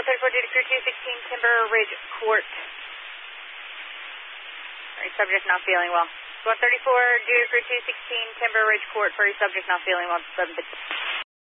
Squad 34 due to crew 216 Timber Ridge Court. Sorry, subject not feeling well. Squad 34 due to crew 216 Timber Ridge Court for a subject not feeling well. 750.